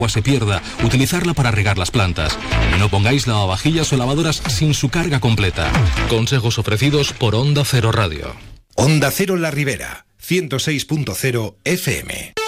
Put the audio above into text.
se pierda, utilizarla para regar las plantas. Y no pongáis lavavajillas o lavadoras sin su carga completa. Consejos ofrecidos por Onda Cero Radio. Onda Cero La Ribera, 106.0 FM.